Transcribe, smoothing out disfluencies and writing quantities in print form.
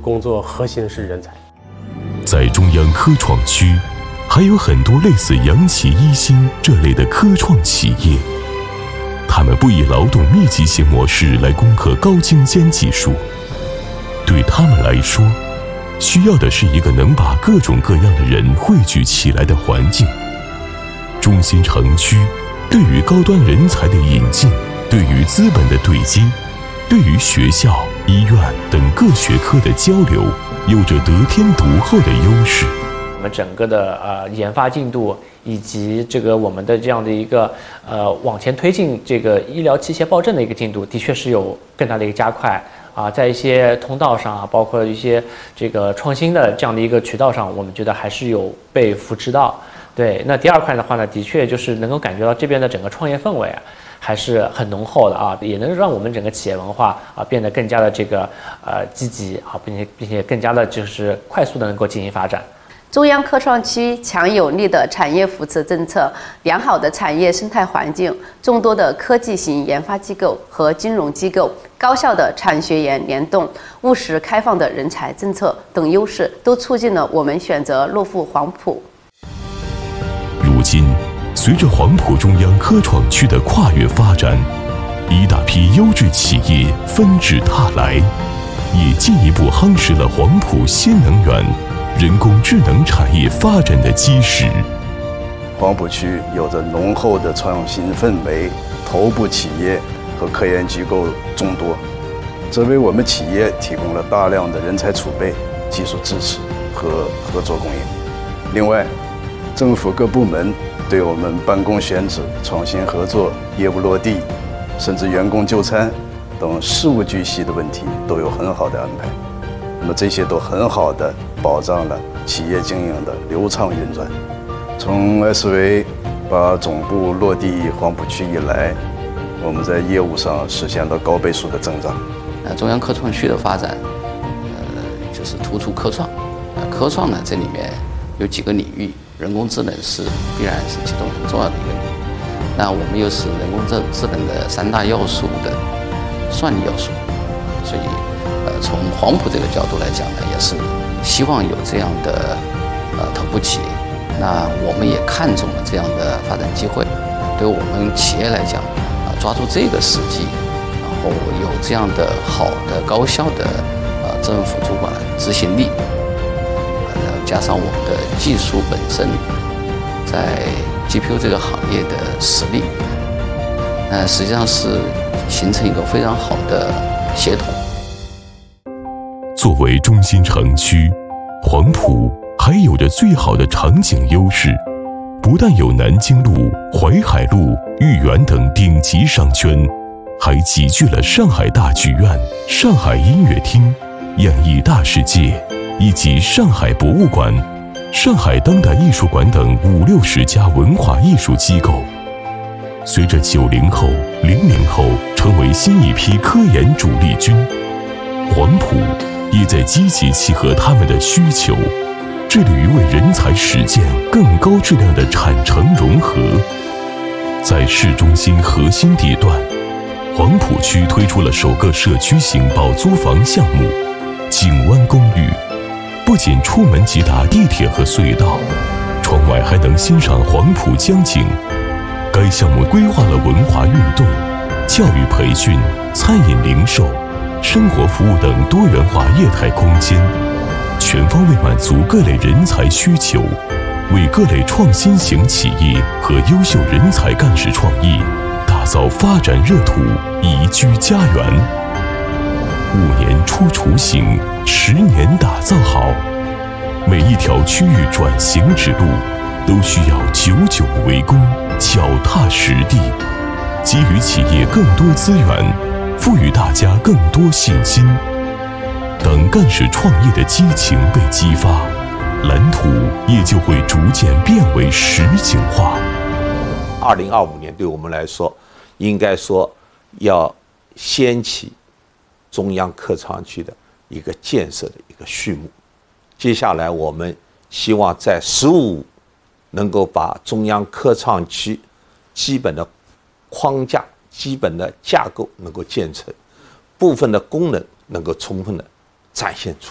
工作核心是人才。 在中央科创区，还有很多类似扬起一心这类的科创企业，他们不以劳动密集型模式来攻克高精尖技术，对他们来说，需要的是一个能把各种各样的人汇聚起来的环境。中心城区对于高端人才的引进，对于资本的对接，对于学校、医院等各学科的交流，有着得天独厚的优势。 我们整个的研发进度以及这个我们的这样的一个往前推进这个医疗器械报证的一个进度，的确是有更大的一个加快啊，在一些通道上啊，包括一些这个创新的这样的一个渠道上，我们觉得还是有被扶持到。对，那第二块的话呢，的确就是能够感觉到这边的整个创业氛围啊，还是很浓厚的啊，也能让我们整个企业文化啊变得更加的这个积极啊，并且更加的就是快速的能够进行发展。 中央科创区强有力的产业扶持政策、良好的产业生态环境、众多的科技型研发机构和金融机构、高效的产学研联动、务实开放的人才政策等优势，都促进了我们选择落户黄埔。 如今，随着黄埔中央科创区的跨越发展，一大批优质企业纷至沓来，也进一步夯实了黄埔新能源、人工智能产业发展的基石。 黄埔区有着浓厚的创新氛围，头部企业和科研机构众多，这为我们企业提供了大量的人才储备、技术支持和合作供应。另外，政府各部门对我们办公选址、创新合作、业务落地，甚至员工就餐等事无巨细的问题都有很好的安排。那么这些都很好的保障了企业经营的流畅运转。从 SV 把总部落地黄埔区以来，我们在业务上实现了高倍数的增长。 中央科创区的发展，就是突出科创。科创呢，这里面有几个领域，人工智能必然是其中很重要的一个领域。那我们又是人工智能的3大要素的算力要素，所以从黄埔这个角度来讲呢，也是希望有这样的头部企业。那我们也看中了这样的发展机会。对我们企业来讲，抓住这个时机，然后有这样的好的高效的政府主管执行力，加上我们的技术本身在 GPU 这个行业的实力，实际上是形成一个非常好的协同。 作为中心城区，黄埔还有着最好的场景优势，不但有南京路、淮海路、豫园等顶级商圈，还集聚了上海大剧院、上海音乐厅、演艺大世界以及上海博物馆、上海当代艺术馆等50-60家文化艺术机构。随着90后、00后成为新一批科研主力军，黄埔也在积极契合他们的需求，致力于为人才实践更高质量的产城融合。在市中心核心地段，黄埔区推出了首个社区型包租房项目景湾公寓，不仅出门即达地铁和隧道，窗外还能欣赏黄埔江景。该项目规划了文化运动、教育培训、餐饮零售、生活服务等多元化业态空间，全方位满足各类人才需求，为各类创新型企业和优秀人才干事创业打造发展热土、宜居家园。5年出雏形，10年打造好。每一条区域转型之路，都需要久久为功，脚踏实地，给予企业更多资源，赋予大家更多信心。等干事创业的激情被激发，蓝图也就会逐渐变为实景化。 2025年对我们来说，应该说要掀起中央科创区的一个建设的一个序幕。接下来我们希望在15能够把中央科创区基本的框架、基本的架构能够建成，部分的功能能够充分的展现出来。